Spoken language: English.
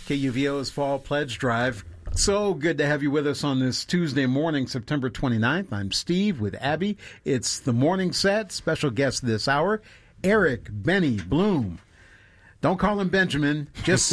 KUVO's Fall Pledge Drive. So good to have you with us on this Tuesday morning, September 29th. I'm Steve with Abby. It's the morning set. Special guest this hour, Eric Benny Bloom. Don't call him Benjamin. Just